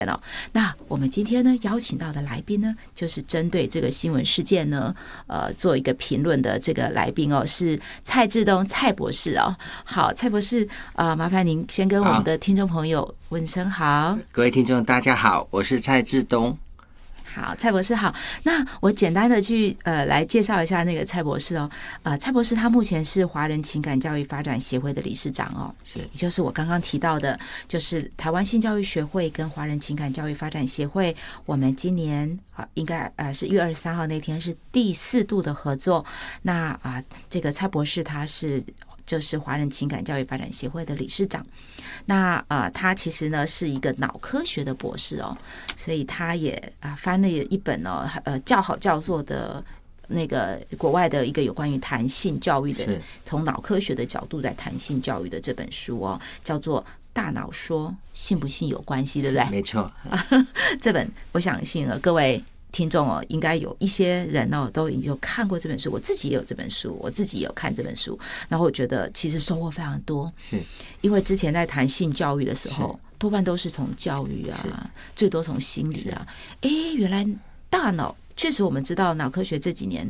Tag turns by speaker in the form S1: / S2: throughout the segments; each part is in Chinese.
S1: 那我们今天呢邀请到的来宾呢，就是针对这个新闻事件呢，做一个评论的这个来宾哦，是蔡志东蔡博士哦。好，蔡博士，麻烦您先跟我们的听众朋友问声好。
S2: 各位听众大家好，我是蔡志东。
S1: 好，蔡博士好。那我简单的去来介绍一下那个蔡博士哦。蔡博士他目前是华人情感教育发展协会的理事长哦，
S2: 是，
S1: 也就是我刚刚提到的，就是台湾性教育学会跟华人情感教育发展协会，我们今年应该是1月23号那天是第4度的合作。那这个蔡博士他就是华人情感教育发展协会的理事长。那他其实呢是一个脑科学的博士哦，所以他也翻了一本较好教授的那个国外的一个有关于谈性教育的，从脑科学的角度在谈性教育的这本书哦，叫做《大脑说性不性有关系》，对不对？
S2: 没错。
S1: 这本我相信各位听众哦，应该有一些人哦都已经有看过这本书，我自己也有这本书，我自己也有看这本书，然后我觉得其实收获非常多，
S2: 是
S1: 因为之前在谈性教育的时候，多半都是从教育最多从心理原来大脑确实我们知道脑科学这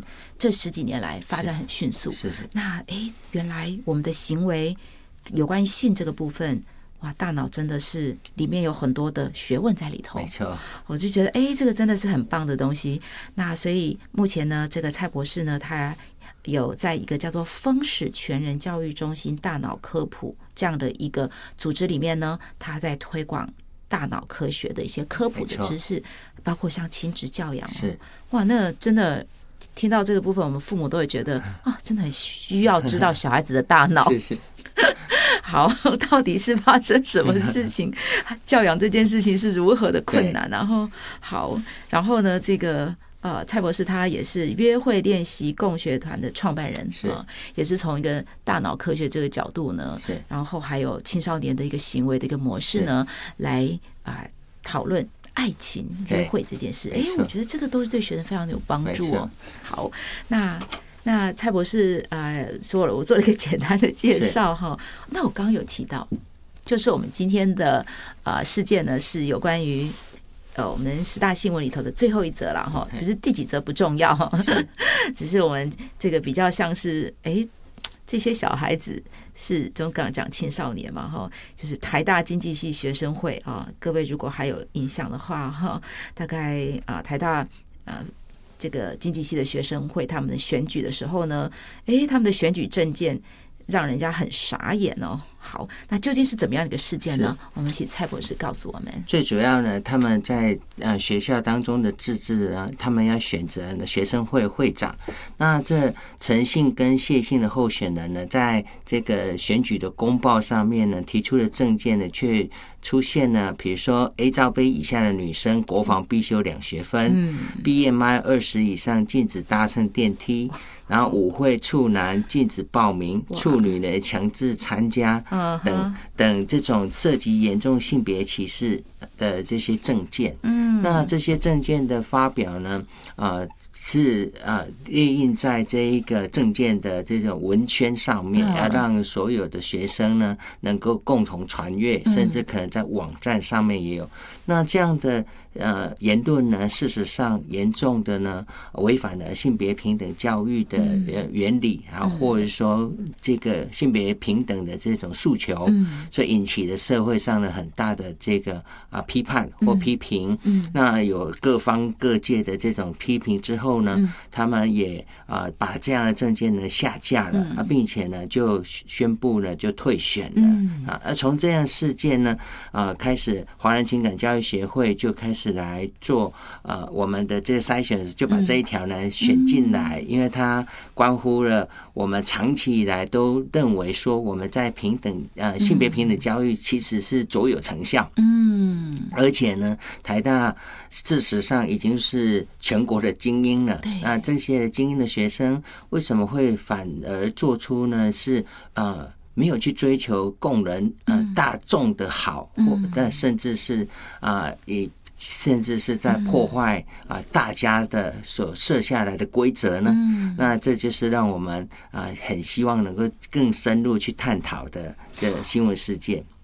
S1: 10几年来发展很迅速，
S2: 是
S1: 那原来我们的行为有关于性这个部分。哇，大脑真的是里面有很多的学问在里头，
S2: 没错。
S1: 我就觉得这个真的是很棒的东西。那所以目前呢，这个蔡博士呢，他有在一个叫做风使全人教育中心大脑科普这样的一个组织里面呢，他在推广大脑科学的一些科普的知识，包括像亲职教养。
S2: 是，
S1: 哇，那真的听到这个部分，我们父母都会觉得真的很需要知道小孩子的大脑。
S2: 是
S1: 好，到底是发生什么事情？教养这件事情是如何的困难？然后呢，这个蔡博士他也是约会练习共学团的创办人，也是从一个大脑科学这个角度呢，然后还有青少年的一个行为的一个模式呢，来讨论爱情约会这件事。我觉得这个都是对学生非常有帮助哦。好，那蔡博士说了，我做了一个简单的介绍哈。那我刚刚有提到，就是我们今天的事件呢，是有关于我们10大新闻里头的最后一则了哈，就是第几则不重要，只是我们这个比较像是这些小孩子是刚刚讲青少年嘛哈，就是台大经济系学生会各位如果还有印象的话哈，大概台大这个经济系的学生会他们的选举的时候呢，他们的选举政见让人家很傻眼哦。好，那究竟是怎么样的一个事件呢？我们请蔡博士告诉我们。
S2: 最主要呢，他们在学校当中的自治啊，他们要选择学生会会长。那这陈姓跟谢姓的候选人呢，在这个选举的公报上面呢，提出的政见呢，却出现了，比如说 A 罩杯以下的女生国防必修2学分，BMI 20以上禁止搭乘电梯。然后舞会处男禁止报名，处女呢强制参加，等这种涉及严重性别歧视的这些政见。那这些政见的发表呢，是列印在这一个政见的这种文宣上面，要让所有的学生呢能够共同传阅，甚至可能在网站上面也有。那这样的言论呢，事实上严重的呢违反了性别平等教育的原理，然后或者说这个性别平等的这种诉求，所以引起了社会上的很大的这个批判或批评。那有各方各界的这种批评之后呢，他们也把这样的政见呢下架了，并且呢就宣布呢就退选了。而从这样事件呢开始，华人情感教育协会就开始来做我们的这个筛选，就把这一条呢选进来，因为它关乎了我们长期以来都认为说我们在平等性别平等教育其实是卓有成效。而且呢，台大事实上已经是全国的精英了。那这些精英的学生为什么会反而做出呢？是没有去追求共人大众的好，或甚至是甚至是在破坏大家的所设下来的规则呢？那这就是让我们很希望能够更深入去探讨的新闻事件。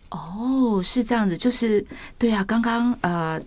S1: 哦，是这样子，就是对啊，刚刚